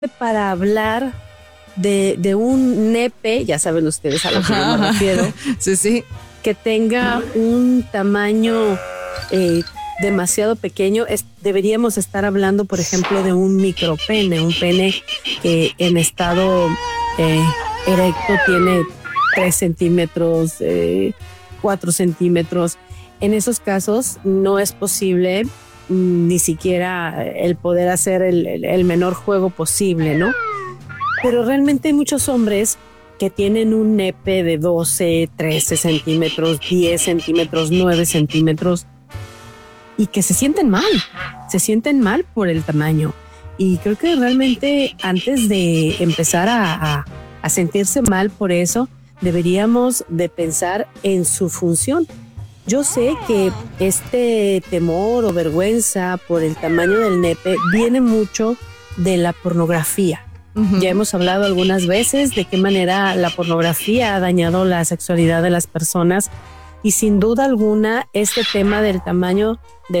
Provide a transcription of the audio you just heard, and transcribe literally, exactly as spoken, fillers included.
para hablar de, de un nepe, ya saben ustedes a lo que yo me refiero, sí, sí, que tenga un tamaño eh, demasiado pequeño. Es, deberíamos estar hablando, por ejemplo, de un micropene, un pene que en estado eh, erecto tiene tres centímetros, eh, cuatro centímetros. En esos casos no es posible ni siquiera el poder hacer el, el, el menor juego posible, ¿no? Pero realmente hay muchos hombres que tienen un nepe de doce, trece centímetros, diez centímetros, nueve centímetros y que se sienten mal, se sienten mal por el tamaño. Y creo que realmente antes de empezar a, a, a sentirse mal por eso, deberíamos de pensar en su función. Yo sé que este temor o vergüenza por el tamaño del nepe viene mucho de la pornografía. Uh-huh. Ya hemos hablado algunas veces de qué manera la pornografía ha dañado la sexualidad de las personas y sin duda alguna este tema del tamaño de